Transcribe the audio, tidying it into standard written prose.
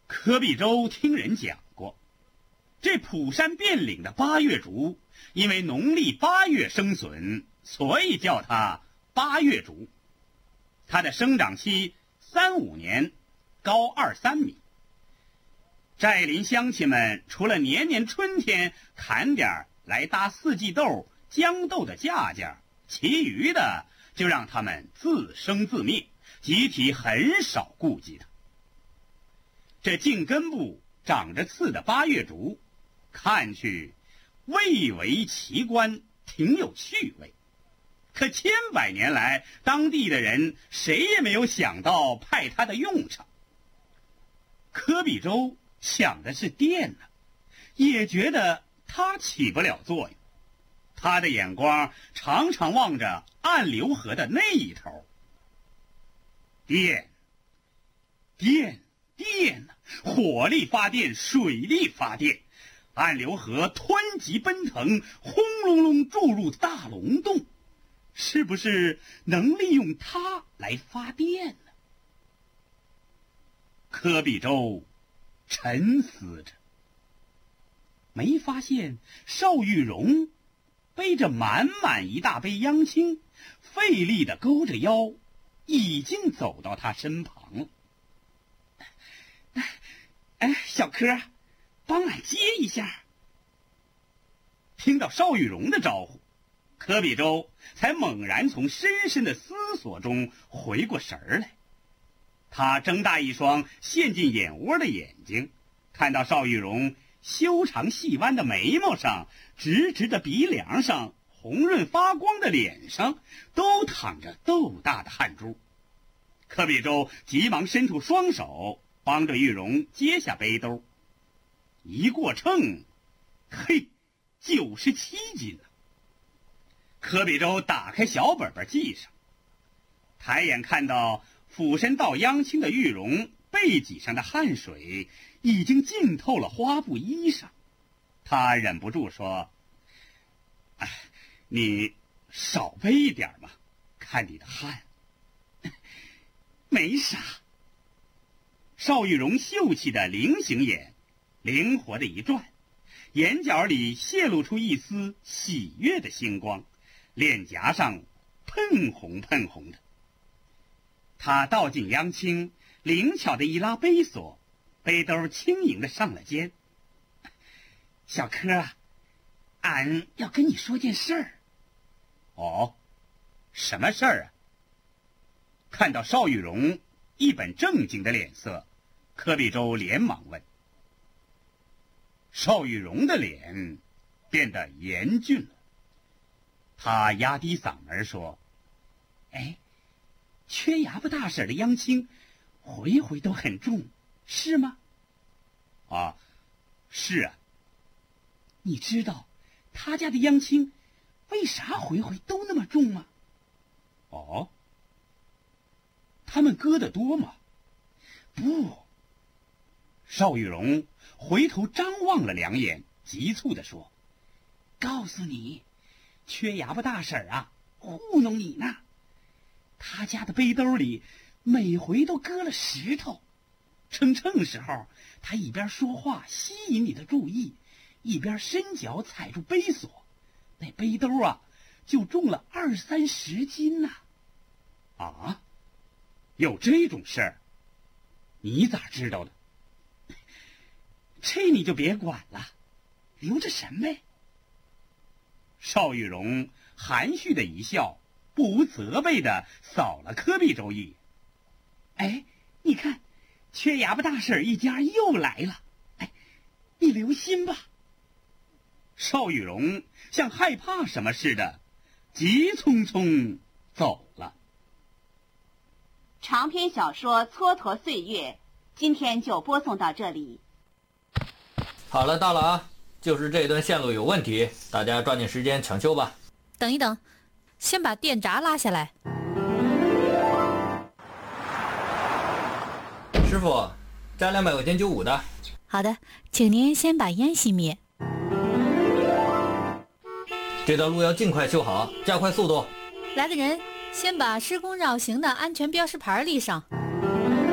柯必洲听人讲过，这普山遍岭的八月竹，因为农历8月生笋，所以叫它八月竹。它的生长期3-5年，高2-3米。寨邻乡亲们除了年年春天砍点来搭四季豆、豇豆的架架，其余的就让它们自生自灭，集体很少顾及它。这茎根部长着刺的八月竹，看去蔚为奇观，挺有趣味。可千百年来，当地的人谁也没有想到派它的用场。柯必洲想的是电呢，也觉得它起不了作用。他的眼光常常望着暗流河的那一头。电呐，火力发电，水力发电，暗流河湍急奔腾，轰隆隆注入大龙洞，是不是能利用它来发电呢？柯必洲沉思着，没发现邵玉荣背着满满一大杯央青，费力地勾着腰，已经走到他身旁了。小柯，帮俺接一下。听到邵玉荣的招呼，柯必洲才猛然从深深的思索中回过神儿来。他睁大一双陷进眼窝的眼睛，看到邵玉荣修长细弯的眉毛上，直直的鼻梁上，红润发光的脸上，都淌着豆大的汗珠。柯必洲急忙伸出双手，帮着玉荣接下背兜。一过秤，嘿，97斤了。柯必洲打开小本本记上，抬眼看到俯身倒央青的玉荣背脊上的汗水已经浸透了花布衣裳，他忍不住说：“你少背一点嘛，看你的汗。”没啥。邵玉荣秀气的菱形眼灵活的一转，眼角里泄露出一丝喜悦的星光，脸颊上喷红喷红的。他倒进央青，灵巧的一拉背锁，背兜轻盈的上了肩。小柯啊，俺要跟你说件事儿。哦，什么事儿啊？看到邵玉荣一本正经的脸色，柯必洲连忙问。邵玉荣的脸变得严峻了，他压低嗓门说：“缺牙巴大婶的央青回回都很重，是吗？”“啊，是啊。”“你知道他家的央青为啥回回都那么重吗？”“哦，他们割得多吗？”“不。”邵玉荣回头张望了2眼，急促地说：“告诉你，缺牙巴大婶啊，糊弄你呢。他家的背兜里每回都搁了石头，称秤时候，他一边说话吸引你的注意，一边伸脚踩住背锁，那背兜啊就重了20-30斤呐。”“啊，有这种事儿？你咋知道的？”“这你就别管了，留着神呗。”邵玉荣含蓄的一笑，不无责备的扫了柯必洲一眼。“你看，缺牙巴大婶一家又来了，你留心吧。”邵玉荣像害怕什么似的，急匆匆走了。 长篇小说《蹉跎岁月》，今天就播送到这里。 好了，到了啊！就是这段线路有问题，大家抓紧时间抢修吧。 等一等，先把电闸拉下来。 师傅，加200块钱95的。 好的，请您先把烟熄灭。 这道路要尽快修好，加快速度。 来的人，先把施工绕行的安全标识牌立上。